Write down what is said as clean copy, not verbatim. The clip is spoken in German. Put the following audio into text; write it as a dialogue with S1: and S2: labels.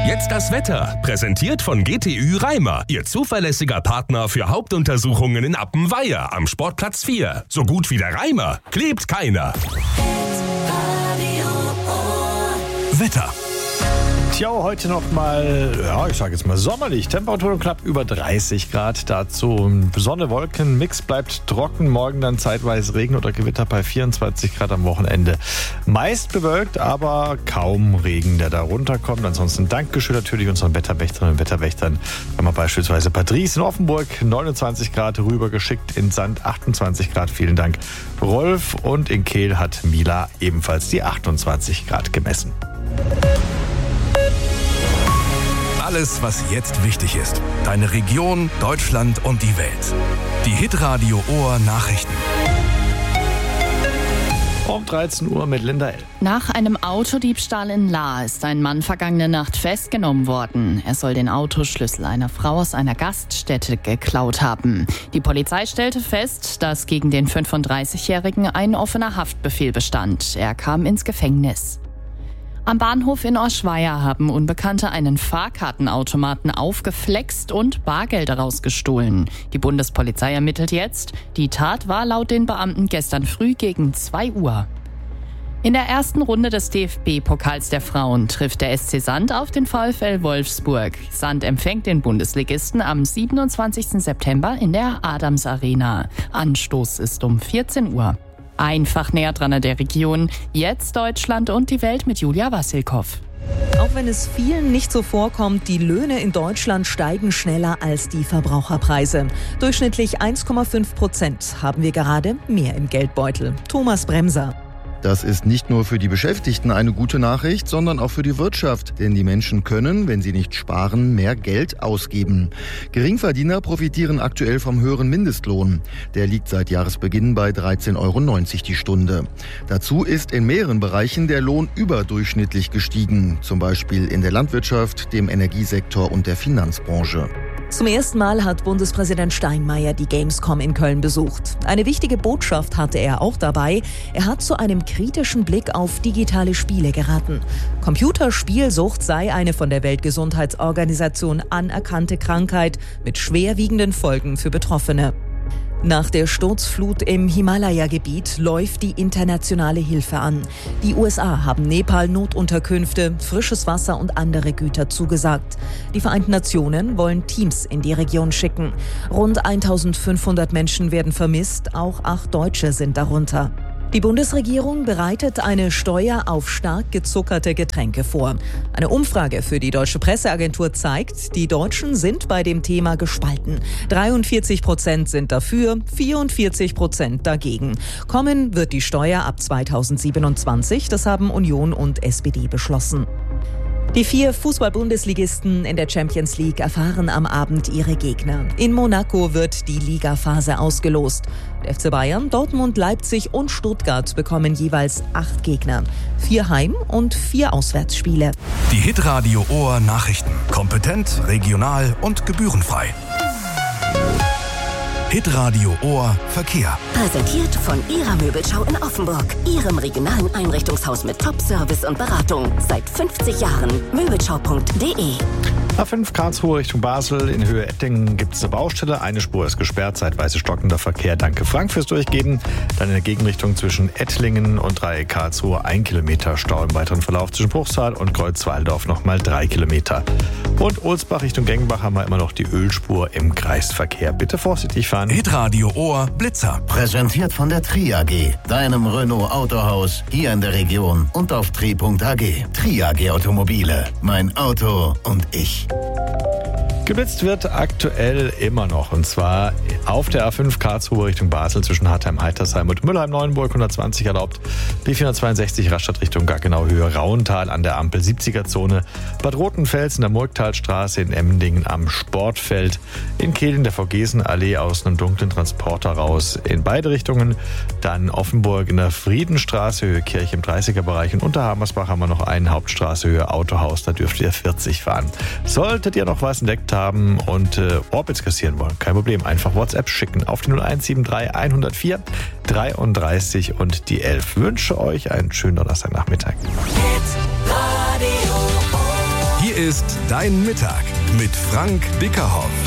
S1: Jetzt das Wetter, präsentiert von GTÜ Reimer, Ihr zuverlässiger Partner für Hauptuntersuchungen in Appenweier am Sportplatz 4. So gut wie der Reimer klebt keiner. Wetter.
S2: Tja, heute noch mal, ich sage jetzt mal sommerlich. Temperaturen knapp über 30 Grad. Dazu Sonne, Wolken, Mix bleibt trocken. Morgen dann zeitweise Regen oder Gewitter bei 24 Grad am Wochenende. Meist bewölkt, aber kaum Regen, der da runterkommt. Ansonsten Dankeschön natürlich unseren Wetterwächterinnen und Wetterwächtern. Haben wir beispielsweise Patrice in Offenburg 29 Grad rübergeschickt, in Sand 28 Grad. Vielen Dank, Rolf. Und in Kehl hat Mila ebenfalls die 28 Grad gemessen.
S1: Alles, was jetzt wichtig ist. Deine Region, Deutschland und die Welt. Die Hitradio Ohr Nachrichten.
S2: Um 13 Uhr mit Linda L.
S3: Nach einem Autodiebstahl in Lahr ist ein Mann vergangene Nacht festgenommen worden. Er soll den Autoschlüssel einer Frau aus einer Gaststätte geklaut haben. Die Polizei stellte fest, dass gegen den 35-Jährigen ein offener Haftbefehl bestand. Er kam ins Gefängnis. Am Bahnhof in Oschweier haben Unbekannte einen Fahrkartenautomaten aufgeflext und Bargeld daraus gestohlen. Die Bundespolizei ermittelt jetzt. Die Tat war laut den Beamten gestern früh gegen 2 Uhr. In der ersten Runde des DFB-Pokals der Frauen trifft der SC Sand auf den VfL Wolfsburg. Sand empfängt den Bundesligisten am 27. September in der Adams Arena. Anstoß ist um 14 Uhr. Einfach näher dran an der Region. Jetzt Deutschland und die Welt mit Julia Wassilkow.
S4: Auch wenn es vielen nicht so vorkommt, die Löhne in Deutschland steigen schneller als die Verbraucherpreise. Durchschnittlich 1,5% haben wir gerade mehr im Geldbeutel. Thomas Bremser.
S5: Das ist nicht nur für die Beschäftigten eine gute Nachricht, sondern auch für die Wirtschaft. Denn die Menschen können, wenn sie nicht sparen, mehr Geld ausgeben. Geringverdiener profitieren aktuell vom höheren Mindestlohn. Der liegt seit Jahresbeginn bei 13,90 € die Stunde. Dazu ist in mehreren Bereichen der Lohn überdurchschnittlich gestiegen. Zum Beispiel in der Landwirtschaft, dem Energiesektor und der Finanzbranche.
S4: Zum ersten Mal hat Bundespräsident Steinmeier die Gamescom in Köln besucht. Eine wichtige Botschaft hatte er auch dabei. Er hat zu einem kritischen Blick auf digitale Spiele geraten. Computerspielsucht sei eine von der Weltgesundheitsorganisation anerkannte Krankheit mit schwerwiegenden Folgen für Betroffene. Nach der Sturzflut im Himalaya-Gebiet läuft die internationale Hilfe an. Die USA haben Nepal Notunterkünfte, frisches Wasser und andere Güter zugesagt. Die Vereinten Nationen wollen Teams in die Region schicken. Rund 1500 Menschen werden vermisst, auch 8 Deutsche sind darunter. Die Bundesregierung bereitet eine Steuer auf stark gezuckerte Getränke vor. Eine Umfrage für die Deutsche Presseagentur zeigt, die Deutschen sind bei dem Thema gespalten. 43% sind dafür, 44% dagegen. Kommen wird die Steuer ab 2027, das haben Union und SPD beschlossen. Die 4 Fußball-Bundesligisten in der Champions League erfahren am Abend ihre Gegner. In Monaco wird die Ligaphase ausgelost. Der FC Bayern, Dortmund, Leipzig und Stuttgart bekommen jeweils 8 Gegner. 4 Heim- und 4 Auswärtsspiele.
S1: Die Hitradio Ohr Nachrichten. Kompetent, regional und gebührenfrei. Hitradio Ohr Verkehr.
S6: Präsentiert von Ihrer Möbelschau in Offenburg. Ihrem regionalen Einrichtungshaus mit Top-Service und Beratung. Seit 50 Jahren. Möbelschau.de.
S2: A5 Karlsruhe Richtung Basel. In Höhe Ettingen gibt es eine Baustelle. Eine Spur ist gesperrt, zeitweise stockender Verkehr. Danke Frank fürs Durchgeben. Dann in der Gegenrichtung zwischen Ettlingen und Dreieck Karlsruhe 1 Kilometer Stau im weiteren Verlauf zwischen Bruchsal und Kreuzwaldorf nochmal 3 Kilometer. Und Ohlsbach Richtung Gengenbach haben wir immer noch die Ölspur im Kreisverkehr. Bitte vorsichtig fahren.
S1: Hitradio Ohr Blitzer.
S7: Präsentiert von der Tri AG, deinem Renault Autohaus hier in der Region und auf tri.ag. Tri AG Automobile, mein Auto und ich.
S2: Geblitzt wird aktuell immer noch, und zwar auf der A5 Karlsruhe Richtung Basel zwischen Hartheim-Heitersheim und Müllheim-Neuenburg 120 erlaubt, B462 Rastatt Richtung Gaggenau-Höhe Rauental an der Ampel 70er-Zone, Bad Rotenfels in der Murgtalstraße, in Emmendingen am Sportfeld, in Kehl in der Vogesen-Allee aus einem dunklen Transporter raus in beide Richtungen, dann Offenburg in der Friedenstraße Höhe Kirche im 30er-Bereich und unter Hamersbach haben wir noch einen Hauptstraße Höhe Autohaus, da dürft ihr 40 fahren. Solltet ihr noch was entdeckt haben und Orbits kassieren wollen, kein Problem, einfach WhatsApp schicken auf die 0173 104 33 und die 11. Wünsche euch einen schönen Donnerstagnachmittag.
S1: Hier ist
S8: Dein Mittag mit Frank Bickerhoff.